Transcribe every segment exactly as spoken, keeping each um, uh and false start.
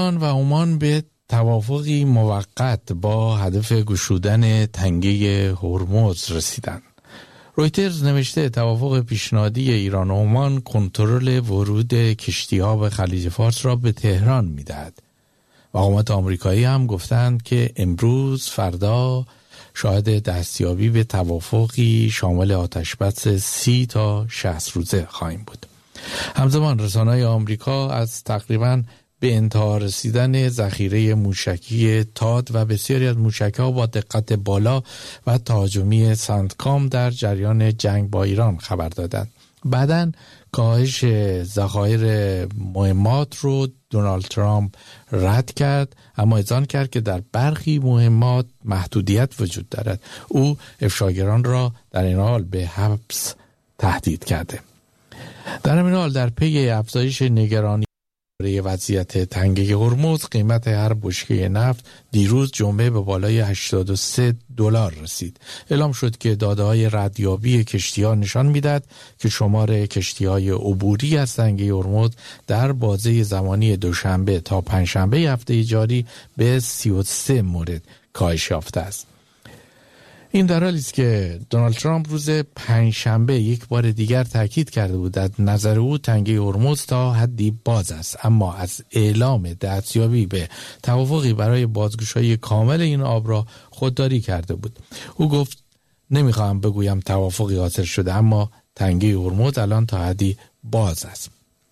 و عمان به توافقی موقت با هدف گشودن تنگه هرمز رسیدند. رویترز نوشته توافق پیشنهادی ایران و عمان کنترل ورود کشتی‌ها به خلیج فارس را به تهران می‌دهد. مقامات آمریکایی هم گفتند که امروز فردا شاهد دستیابی به توافقی شامل آتشبس سی تا شصت روزه خواهیم بود. همزمان رسانه‌های آمریکا از تقریباً به انتها رسیدن ذخیره موشکی تاد و بسیاری از موشک‌ها با دقت بالا و تهاجمی سندکام در جریان جنگ با ایران خبر دادند. بعداً کاهش ذخایر مهمات رو دونالد ترامپ رد کرد، اما اذعان کرد که در برخی مهمات محدودیت وجود دارد. او افشاگران را در این حال به حبس تهدید کرده. در این حال در پی افزایش نگرانی وضعیت تنگه هرمز، قیمت هر بشکه نفت دیروز جمعه به بالای هشتاد و سه دلار رسید. اعلام شد که داده‌های ردیابی کشتی‌ها نشان می‌دهد که شمار کشتی‌های عبوری از تنگه هرمز در بازه زمانی دوشنبه تا پنجشنبه هفته جاری به سی و سه مورد کاهش یافته است. این در حالی است که دونالد ترامپ روز پنجشنبه یک بار دیگر تاکید کرده بود از نظر او تنگه هرمز تا حدی باز است، اما از اعلام دستیابی به توافقی برای بازگشایی کامل این آب را خودداری کرده بود. او گفت نمیخواهم بگویم توافقی حاصل شده، اما تنگه هرمز الان تا حدی باز است.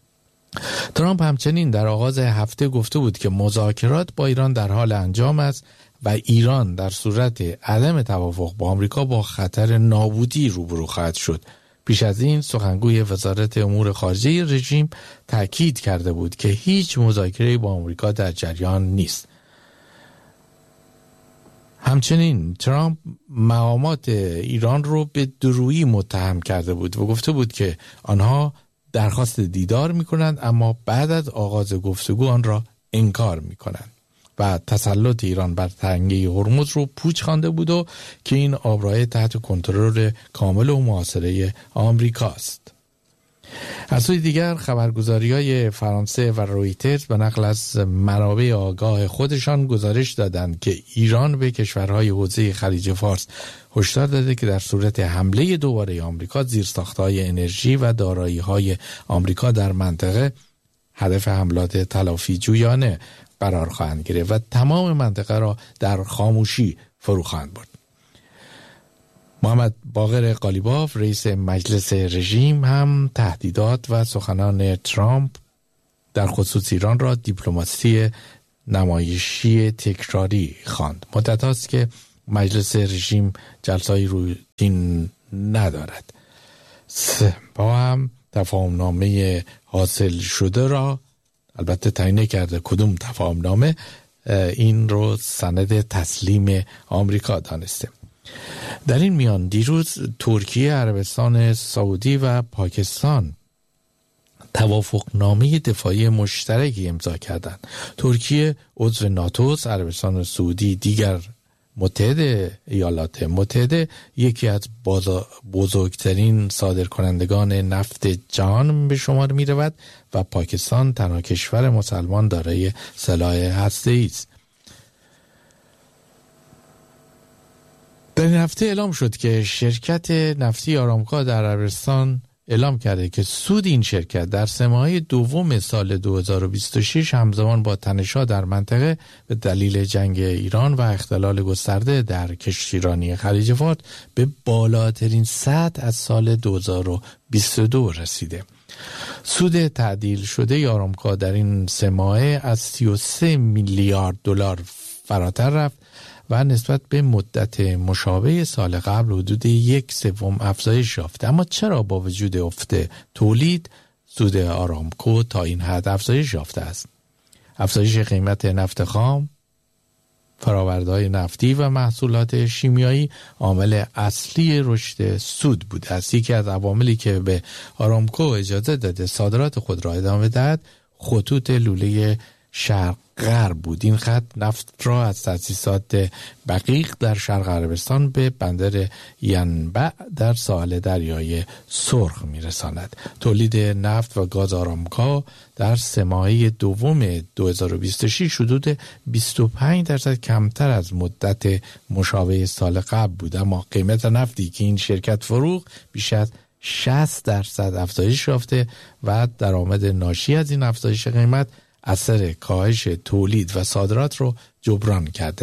ترامپ همچنین در آغاز هفته گفته بود که مذاکرات با ایران در حال انجام است و ایران در صورت عدم توافق با آمریکا با خطر نابودی روبرو خواهد شد. پیش از این سخنگوی وزارت امور خارجه رژیم تاکید کرده بود که هیچ مذاکره‌ای با آمریکا در جریان نیست. همچنین ترامپ مقامات ایران رو به درویی متهم کرده بود و گفته بود که آنها درخواست دیدار می‌کنند اما بعد از آغاز گفتگو آن را انکار می‌کنند و تسلط ایران بر تنگه هرمز رو پوچ خوانده بود و که این آبراهه تحت کنترل کامل و محاصره آمریکاست. از سوی دیگر خبرگزاری‌های فرانسه و رویترز به نقل از منابع آگاه خودشان گزارش دادند که ایران به کشورهای حوزه خلیج فارس هشدار داده که در صورت حمله دوباره آمریکا زیرساخت‌های انرژی و دارایی‌های آمریکا در منطقه هدف حملات تلافی جویانه قرار خواهند گرفت و تمام منطقه را در خاموشی فرو خواهند برد. محمد باقر قالیباف رئیس مجلس رژیم هم تهدیدات و سخنان ترامپ در خصوص ایران را دیپلماسی نمایشی تکراری خواند. مدت است که مجلس رژیم جلسه‌ای روتین ندارد. با هم تفاهم‌نامه حاصل شده را البته تعیین کرده کدوم تفاهم‌نامه، این رو سند تسلیم آمریکا دانسته. در این میان دیروز ترکیه، عربستان سعودی و پاکستان توافقنامه دفاعی مشترکی امضا کردند. ترکیه عضو ناتو، عربستان سعودی دیگر متحد ایالات متحده، یکی از بزرگترین صادرکنندگان نفت جهان به شمار می رود و پاکستان تنها کشور مسلمان دارای سلاح هسته‌ای است. در این هفته اعلام شد که شرکت نفتی آرامکو در عربستان اعلام کرده که سود این شرکت در سه ماهه دوم سال دو هزار و بیست و شش همزمان با تنش‌ها در منطقه به دلیل جنگ ایران و اختلال گسترده در کشتیرانی خلیج فارس به بالاترین سطح از سال دو هزار و بیست و دو رسیده. سود تعدیل شده آرامکو در این سه ماهه از سی و سه میلیارد دلار فراتر رفت و نسبت به مدت مشابه سال قبل حدود یک سوم افزایش یافت. اما چرا با وجود افت تولید سود آرامکو تا این حد افزایش یافته است؟ افزایش قیمت نفت خام، فرآورده‌های نفتی و محصولات شیمیایی عامل اصلی رشد سود بوده است. یکی از عواملی که به آرامکو اجازه داده صادرات خود را ادامه دهد، خطوط لوله شرق غرب بود. این خط نفت را از تأسیسات بقیق در شرق عربستان به بندر ینبع در ساحل دریای سرخ میرساند. تولید نفت و گاز آرامکو در سه ماهه دوم دو هزار و بیست و شش حدود بیست و پنج درصد کمتر از مدت مشابه سال قبل بود، اما قیمت نفتی که این شرکت فروخت بیش از شصت درصد افزایش یافته و درآمد ناشی از این افزایش قیمت اثر کاهش تولید و صادرات رو جبران کرده.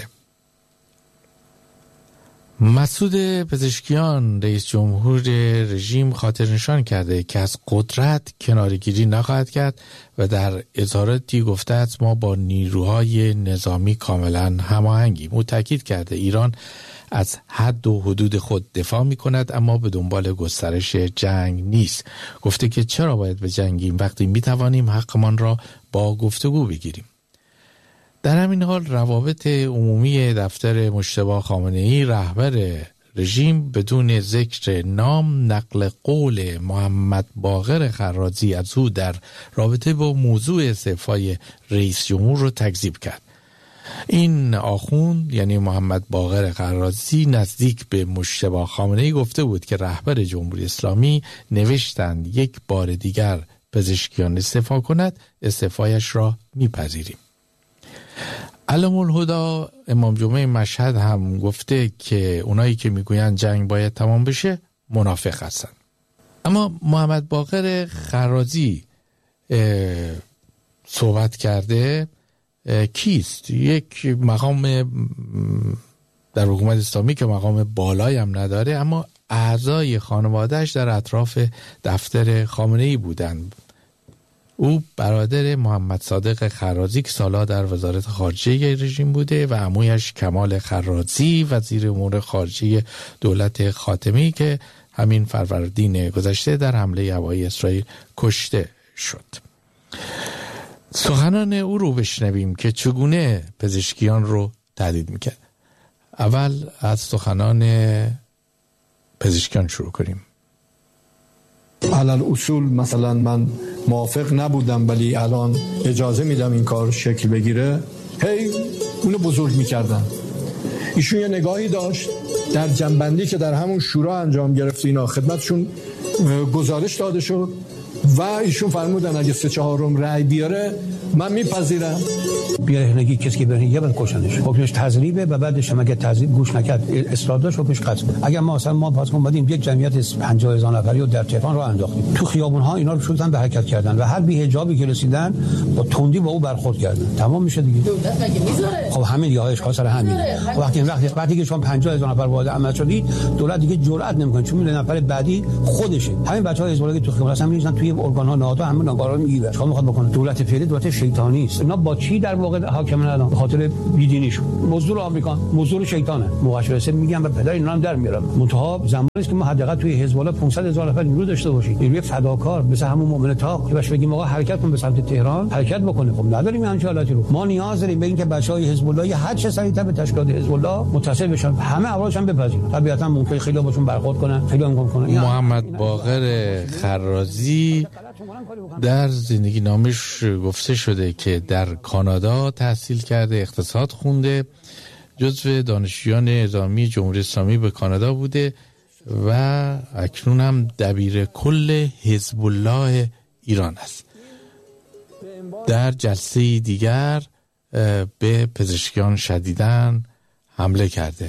مسعود پزشکیان رئیس جمهور رژیم خاطر نشان کرده که از قدرت کناره‌گیری نخواهد کرد و در اظهاراتی گفته است ما با نیروهای نظامی کاملا هماهنگیم. او تاکید کرده ایران از حد و حدود خود دفاع می کند اما به دنبال گسترش جنگ نیست. گفته که چرا باید به جنگیم وقتی می توانیم حقمان را با گفتگو بگیریم. در همین حال روابط عمومی دفتر مجتبی خامنه‌ای رهبر رژیم بدون ذکر نام نقل قول محمد باقر خرازی از او در رابطه با موضوع استعفای رئیس جمهور را تکذیب کرد. این آخوند یعنی محمد باقر خرازی نزدیک به مجتبی خامنه‌ای گفته بود که رهبر جمهوری اسلامی نوشتند یک بار دیگر پزشکیان استعفا کند استعفایش را میپذیریم. علم الهدا امام جمعه مشهد هم گفته که اونایی که میگویند جنگ باید تمام بشه منافق هستند. اما محمد باقر خرازی صحبت کرده کیست؟ یک مقام در حکومت اسلامی که مقام بالایی هم نداره اما اعضای خانوادهش در اطراف دفتر خامنه‌ای بودند. او برادر محمد صادق خرازی که سالها در وزارت خارجه رژیم بوده و عمویش کمال خرازی وزیر امور خارجه دولت خاتمی که همین فروردین گذشته در حمله هوایی اسرائیل کشته شد. سخنان او رو بشنویم که چگونه پزشکیان رو تهدید میکرد. اول از سخنان پزشکیان شروع کنیم. علل اصول مثلا من موافق نبودم ولی الان اجازه میدم این کار شکل بگیره، هی اونو بزرگ میکردن. ایشون یه نگاهی داشت در جنبندی که در همون شورا انجام گرفت اینا خدمتشون گزارش داده شد و ایشون فرمودن اگه سه چهارم رأی بیاره من میپذیرم. بیرهنگی کسی که برهنگی باید کشنش، حکمش تضریبه و بعدش هم اگه تضریب گوش نکرد اصلاح داشت حکمش قتل. اگر ما مثلا ما پس اومدیم یک جمعیت پنجاه هزار نفری رو در تهران راه انداختیم تو خیابون ها، اینا رو شروع به حرکت کردن و هر بی حجابی که رسیدن با تندی با او برخورد کردن. تمام میشه دیگه. دولت مگه میذاره؟ خب همین دیگه اشخاص سر همین. خب وقتی وقتی وقتی که شما پنجاه هزار نفر وارد عمل شدید دولت دیگه جرئت نمیکنه چون میدونه نفر بعدی خودشه. همین بچه‌ها حزب الله که تو خیابون هستن میریزن توی ارگان‌ها نهادها همه ناگهان میگیره. شما میخواد بکنه دولت فعلی دولت شیطانی است. اینا با چی در واقع حاکمن الان؟ به خاطر بیدینیش. مزدور آمریکا، مزدور شیطانه. موقعش میگم به پدر اینا هم در میارم. منتها زمانی است که ما حداقل توی حزب الله پانصد هزار نفر نیرو داشته باشیم. نیروی فداکار مثل همون مؤمن تاق که باش بگیم آقا حرکت کن به سمت تهران، حرکت بکنه. خب نداریم این حالتی رو. ما نیاز داریم به اینکه بچهای حزب الله هر چه سریعتر به تشکیلات حزب الله متصل بشن، همه افرادش هم بپذیرن. طبیعتا ممکن خیلی باشون برخورد کنن، خیلی هم کنن. محمد باقر خرازی در زندگی نامش گفته شده که در کانادا تحصیل کرده، اقتصاد خونده، جزو دانشجویان اعزامی جمهوری اسلامی به کانادا بوده و اکنون هم دبیر کل حزب الله ایران است. در جلسه دیگر به پزشکیان شدیداً حمله کرده.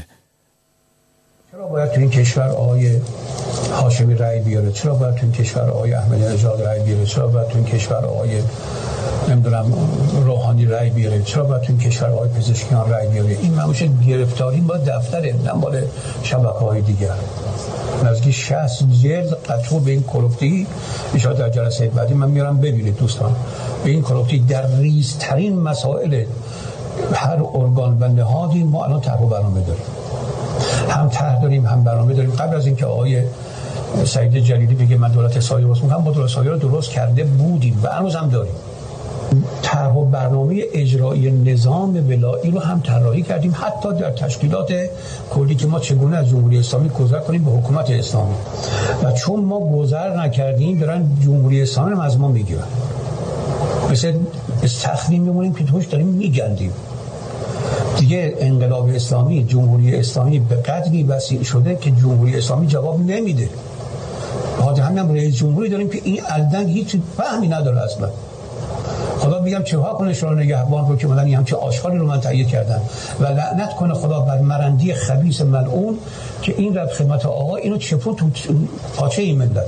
چرا باید تو این کشور آقای هاشمی رأی بیاره؟ چرا باید تو این کشور آقای احمدی نژاد رأی بیاره؟ چرا باید تو این کشور آقای نمیدونم روحانی رأی بیاره؟ چرا باید تو این کشور آقای پزشکیان رأی بیاره؟ این مموشه گرفتاری با دفتر دنبال شبکه‌های دیگر. نزدیک شصت جلد قطور به این کلوفتی اشاره در جلسه بعدی من میارم ببینید دوستان. به این کلوفتی در ریزترین مسائل هر ارگان و نهادی ما الان طرح و برنامه داریم. هم طرح داریم هم برنامه داریم. قبل از اینکه آقای سعید جلیلی بگه من دولت سایه واسه میگم ما دولت سایه رو درست کرده بودیم و هنوز هم داریم. طرح و برنامه اجرایی نظام ولایی رو هم طراحی کردیم، حتی در تشکیلات کلی که ما چگونه از جمهوری اسلامی گذر کنیم به حکومت اسلامی. و چون ما گذر نکردیم دارن جمهوری اسلامی هم از ما میگیرن. مثل استخری میمونیم که توش داریم میگندیم. دیگه انقلاب اسلامی، جمهوری اسلامی به قدری وسیع شده که جمهوری اسلامی جواب نمیده. حالا همین رئیس جمهوری داریم که این الدن هیچ فهمی نداره اصلا. خدا بگم چه ها کنه شورای نگهبان رو که مدن همچه آشغالی رو من تهیه کردن و لعنت کنه خدا بر مرندی خبیث ملعون که این رفت خدمت آقا اینو چپون تو پاچه این ملت.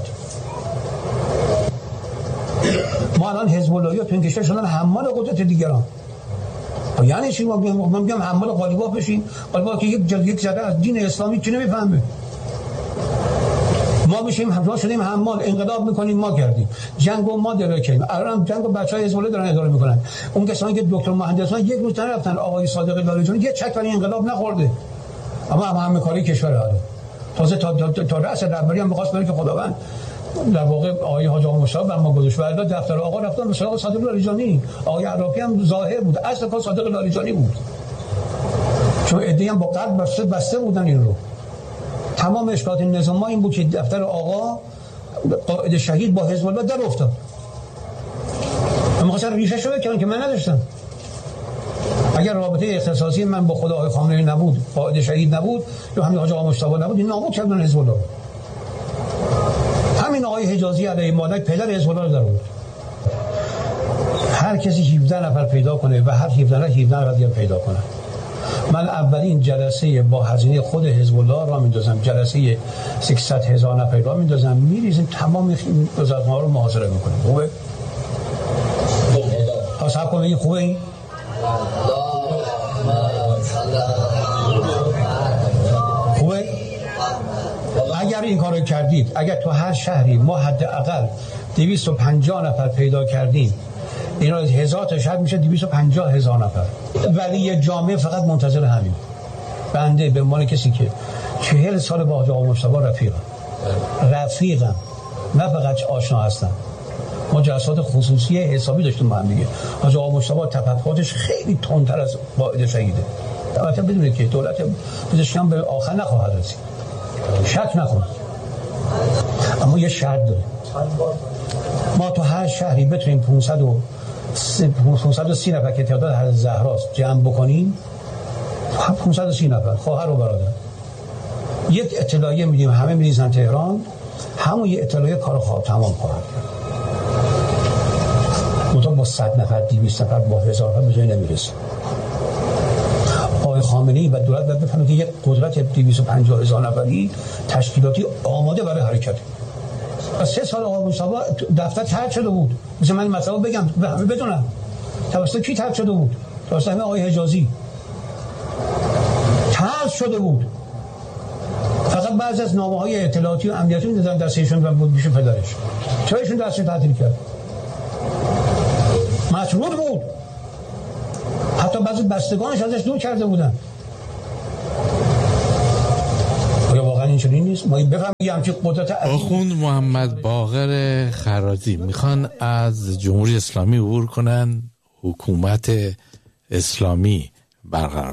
ما الان حزب اللهی تو این کشور شدن حمال قدرت دیگران. یعنی چی؟ من میگم حمال قالیباف بشین، قالیباف که یک یک زده از دین اسلامی چی نمیفهمه. ما میشیم همراه شدیم حمال، انقلاب میکنیم ما کردیم، جنگو ما اداره کردیم. الان جنگو بچهای حزب الله دارن اداره میکنن. اون کسانی که دکتر مهندسان یک روز نرفتن آقای صادق لاریجانی یه چک برای انقلاب نخورده، اما هم همه کاری کشور حاله. تازه تا تا, تا, تا رأس رهبری هم می‌خواست بره که خداوند در واقع آقای حاج آقا مشتاق بر ما گذاشت و الا دفتر آقا رفتن به سراغ صادق لاریجانی. آقای عراقی هم ظاهر بود، اصل کار صادق لاریجانی بود، چون ادعی هم با قلب بسته بسته بودن این رو. تمام اشکالات نظام ما این بود که دفتر آقا قائد شهید با حزب الله در افتاد. اما خواستن ریشه شو بکنن که من نداشتم. اگر رابطه اختصاصی من با خدا آقای خامنه‌ای نبود، قائد شهید نبود، یا همین حاج آقا مشتاق نبود، این نابود کردن حزب الله. همین آقای حجازی علیه مالک پدر حزب الله رو در آورد. هر کسی هفده نفر پیدا کنه و هر هفده نفر هفده نفر دیگه پیدا کنه. من اولین جلسه با هزینه خود حزب الله را میندازم، جلسه سیصد هزار نفر را میندازم، میریزیم تمام وزارت‌ها رو محاصره میکنیم. خوبه؟ حساب کنید خوبه این؟ خوبه؟ اگر این کارو کردید، اگر تو هر شهری ما حداقل دویست و پنجاه نفر پیدا کردیم، اینا هزار تا شهر میشه دویست و پنجاه هزار نفر. ولی جامعه فقط منتظر همین. بنده به عنوان کسی که چهل سال با حاج آقا مشتاق رفیقم رفیقم نه فقط آشنا هستم، ما جلسات خصوصی حسابی داشتیم با هم دیگه. حاج آقا مشتاق تفکراتش خیلی تندتر از قائد شهیده. البته بدونید که دولت پزشکیان به آخر نخواهد رسید، شک نکن. اما یه شرط داره، ما تو هر شهری بتونیم پانصد و سی نفر که تعداد حضرت زهراست جمع بکنیم، پانصد و سی نفر خواهر و برادر، یک اطلاعیه میدیم، همه میریزن تهران، همون یه اطلاعیه کار خواب تمام خواهد کرد. منطقه با صد نفر دویست نفر با هزار نفر به جای نمیرسه. آقای خامنه‌ای و دولت باید بفهمه که یک قدرت دویست و پنجاه هزار نفری تشکیلاتی آماده برای حرکت. سه سال آقا مشتاق دفتر طرح شده بود. مثلا من مثلا بگم همه بدونن توسط کی طرح شده بود؟ توسط همین آقای حجازی طرح شده بود. فقط بعضی از نامه‌های اطلاعاتی و امنیتی می‌دادن دستشون و بود میشه پدرش. چرا ایشون دستش تعطیل کرد؟ مطرود بود. حتی بعضی بستگانش ازش دور کرده بودن. اینجوری نیست. ما بفهمیم که قدرت آخوند محمد باقر خرازی میخوان از جمهوری اسلامی عبور کنن، حکومت اسلامی برقرار